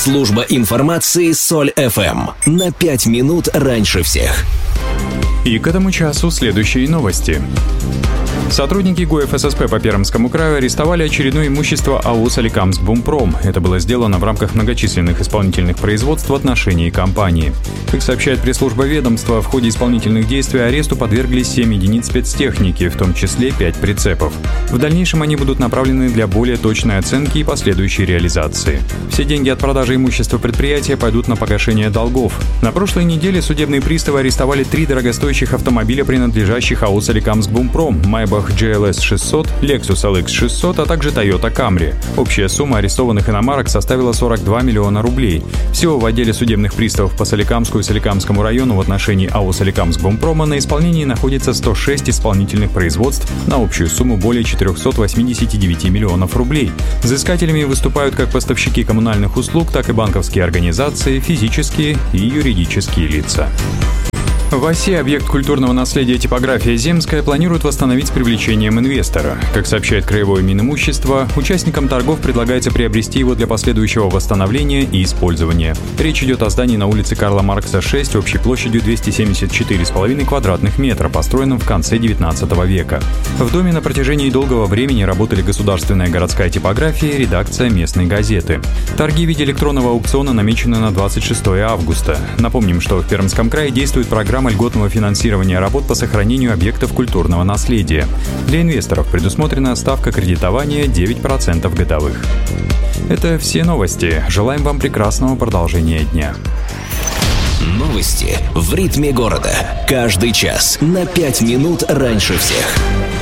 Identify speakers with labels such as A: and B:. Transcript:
A: Служба информации Соль ФМ. На 5 минут раньше всех.
B: И к этому часу следующие новости. Сотрудники ГУЭФ ССП по Пермскому краю арестовали очередное имущество АО «Соликамскбумпром». Это было сделано в рамках многочисленных исполнительных производств в отношении компании. Как сообщает пресс-служба ведомства, в ходе исполнительных действий аресту подверглись 7 единиц спецтехники, в том числе 5 прицепов. В дальнейшем они будут направлены для более точной оценки и последующей реализации. Все деньги от продажи имущества предприятия пойдут на погашение долгов. На прошлой неделе судебные приставы арестовали 3 дорогостоящих автомобиля, принадлежащих АО «Соликамскбумпром» — Maybach GLS 600, Lexus LX 600, а также Toyota Camry. Общая сумма арестованных иномарок составила 42 миллиона рублей. Всего в отделе судебных приставов по Соликамску и Соликамскому району в отношении АО «Соликамскбумпрома» на исполнении находится 106 исполнительных производств на общую сумму более 489 миллионов рублей. Взыскателями выступают как поставщики коммунальных услуг, так и банковские организации, физические и юридические лица. В оси объект культурного наследия типография «Земская» планирует восстановить с привлечением инвестора. Как сообщает Краевое Минимущество, участникам торгов предлагается приобрести его для последующего восстановления и использования. Речь идет о здании на улице Карла Маркса, 6, общей площадью 274,5 квадратных метра, построенном в конце 19 века. В доме на протяжении долгого времени работали государственная городская типография и редакция местной газеты. Торги в виде электронного аукциона намечены на 26 августа. Напомним, что в Пермском крае действует программа льготного финансирования работ по сохранению объектов культурного наследия. Для инвесторов предусмотрена ставка кредитования 9% годовых. Это все новости. Желаем вам прекрасного продолжения дня.
A: Новости в ритме города. Каждый час на 5 минут раньше всех.